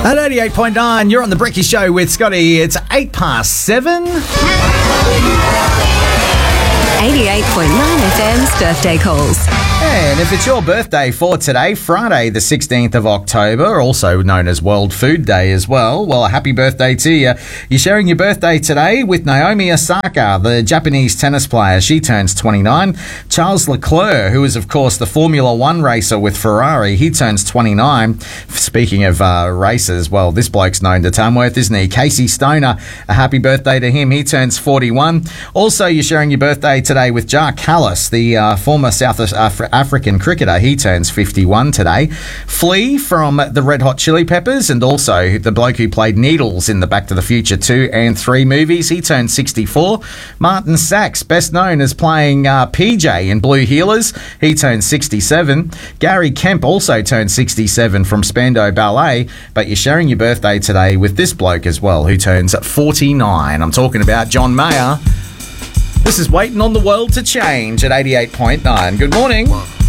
At 88.9, you're on the Brekkie Show with Scotty. It's 7:08. 88.9 FM's birthday calls. And if it's your birthday for today, Friday the 16th of October, also known as World Food Day as well, well, a happy birthday to you. You're sharing your birthday today with Naomi Osaka, the Japanese tennis player. She turns 29. Charles Leclerc, who is, of course, the Formula One racer with Ferrari, he turns 29. Speaking of racers, well, this bloke's known to Tamworth, isn't he? Casey Stoner, a happy birthday to him. He turns 41. Also, you're sharing your birthday today with Jacques Kallis, the former South African cricketer. He turns 51 today. Flea from the Red Hot Chili Peppers, and also the bloke who played Needles in the Back to the Future 2 and 3 movies. He turns 64. Martin Sachs, best known as playing PJ in Blue Heelers. He turns 67. Gary Kemp also turned 67 from Spandau Ballet. But you're sharing your birthday today with this bloke as well, who turns 49. I'm talking about John Mayer. This is Waiting on the World to Change at 88.9. Good morning.